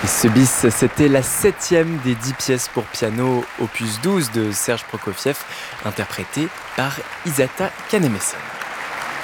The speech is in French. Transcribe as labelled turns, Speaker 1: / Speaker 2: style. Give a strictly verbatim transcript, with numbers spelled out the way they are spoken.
Speaker 1: Et ce bis, c'était la septième des dix pièces pour piano, opus douze de Serge Prokofiev, interprétée par Isata Kanemesson.